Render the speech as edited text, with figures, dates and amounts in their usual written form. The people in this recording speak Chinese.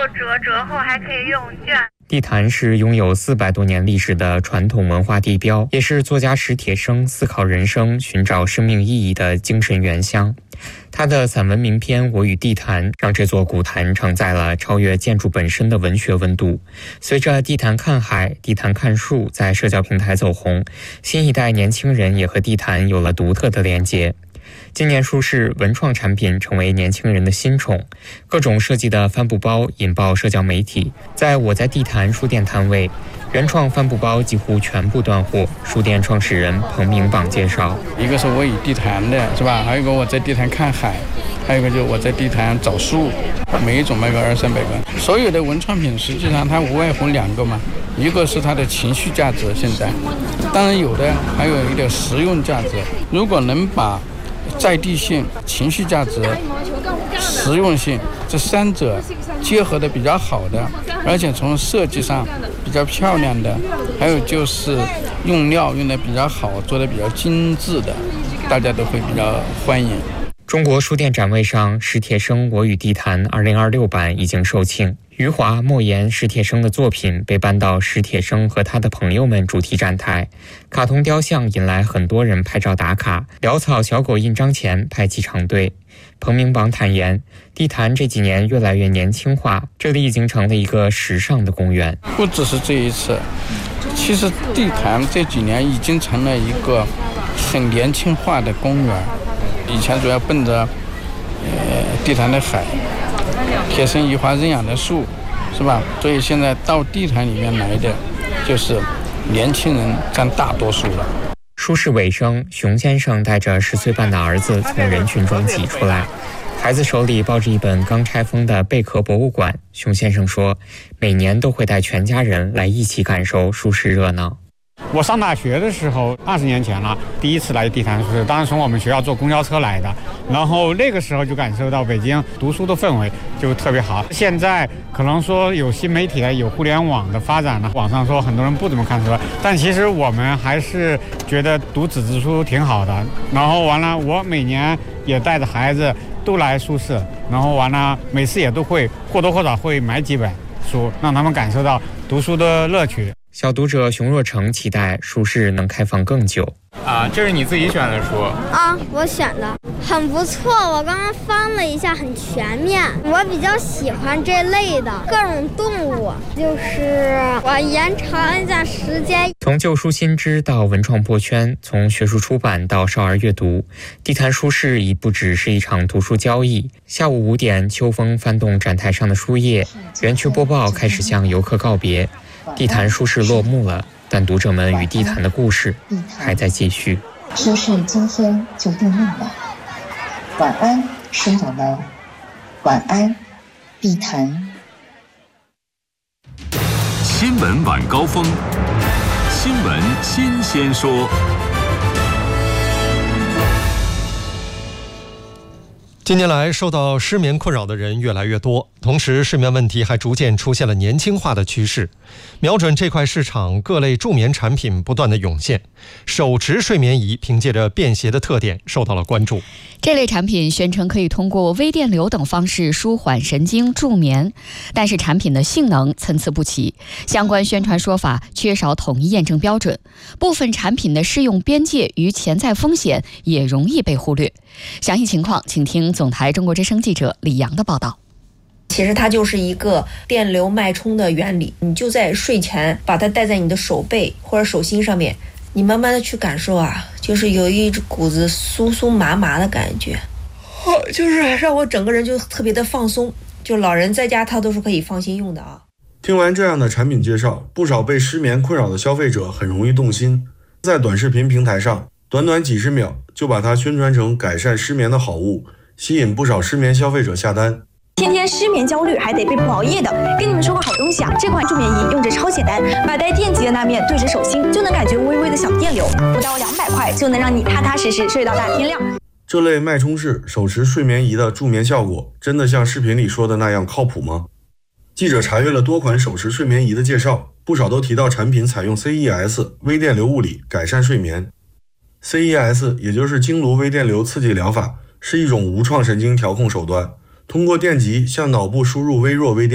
折后还可以用券。 地坛是拥有400多年历史的传统文化地标，也是作家史铁生思考人生、寻找生命意义的精神原乡。他的散文名篇《我与地坛》让这座古坛承载了超越建筑本身的文学温度。随着地坛看海、地坛看树在社交平台走红，新一代年轻人也和地坛有了独特的连结。今年书市文创产品成为年轻人的新宠，各种设计的帆布包引爆社交媒体。在我在地坛书店摊位，原创帆布包几乎全部断货。书店创始人彭明榜介绍， 一个是我与地坛的是吧，还有一个我在地坛看海，还有一个就是我在地坛找树，每一种卖个200-300个。所有的文创品实际上它无外乎2个嘛，一个是它的情绪价值，现在当然有的还有一点实用价值。如果能把在地性、情绪价值、实用性这3者结合的比较好的，而且从设计上比较漂亮的，还有就是用料用的比较好，做的比较精致的，大家都会比较欢迎。 中国书店展位上，史铁生《我与地坛》2026版已经售罄。余华、莫言、史铁生的作品被搬到史铁生和他的朋友们主题展台，卡通雕像引来很多人拍照打卡，潦草小狗印章前排起长队。彭明榜坦言，地坛这几年越来越年轻化，这里已经成了一个时尚的公园。 不只是这一次，其实地坛这几年已经成了一个很年轻化的公园。以前主要奔着地坛的海、铁生移花认养的树，是吧？所以现在到地坛里面来的，就是年轻人占大多数了。 书市尾声，熊先生带着10岁半的儿子从人群中挤出来，孩子手里抱着一本刚拆封的贝壳博物馆。熊先生说，每年都会带全家人来一起感受书市热闹。 我上大学的时候，20年前了，第一次来地坛书市，当时从我们学校坐公交车来的，然后那个时候就感受到北京读书的氛围就特别好。现在可能说有新媒体了，有互联网的发展了，网上说很多人不怎么看书了，但其实我们还是觉得读纸质书挺好的。然后完了，我每年也带着孩子都来书市，然后完了每次也都会或多或少会买几本书，让他们感受到读书的乐趣。 小读者熊若成期待书市能开放更久。 这是你自己选的书我选的很不错，我刚刚翻了一下，很全面。我比较喜欢这类的各种动物，就是我延长一下时间。 从旧书新知到文创破圈，从学术出版到少儿阅读，地坛书市已不只是一场图书交易。下午5点，秋风翻动展台上的书页，园区播报开始向游客告别。地坛书市落幕了，但读者们与地坛的故事还在继续。 书市今天就闭幕了，晚安，书友们，晚安，地坛。 新闻晚高峰，新闻新鲜说。 近年来，受到失眠困扰的人越来越多，同时睡眠问题还逐渐出现了年轻化的趋势。瞄准这块市场，各类助眠产品不断的涌现。手持睡眠仪凭借着便携的特点受到了关注。 这类产品宣称可以通过微电流等方式舒缓神经助眠，但是产品的性能参差不齐，相关宣传说法缺少统一验证标准，部分产品的适用边界与潜在风险也容易被忽略。详细情况请听总台中国之声记者李阳的报道。 其实它就是一个电流脉冲的原理，你就在睡前把它戴在你的手背或者手心上面，你慢慢的去感受就是有一股子酥酥麻麻的感觉，就是让我整个人就特别的放松，就老人在家他都是可以放心用的听完这样的产品介绍，不少被失眠困扰的消费者很容易动心，在短视频平台上短短几十秒就把它宣传成改善失眠的好物，吸引不少失眠消费者下单。 天天失眠焦虑还得被迫熬夜的，跟你们说个好东西这款助眠仪用着超简单，把带电极的那面对着手心，就能感觉微微的小电流，不到200块就能让你踏踏实实睡到大天亮。 这类脉冲式手持睡眠仪的助眠效果真的像视频里说的那样靠谱吗？记者查阅了多款手持睡眠仪的介绍，不少都提到产品采用 CES 微电流物理改善睡眠。 CES 也就是经颅微电流刺激疗法，是一种无创神经调控手段，通过电极向脑部输入微弱微电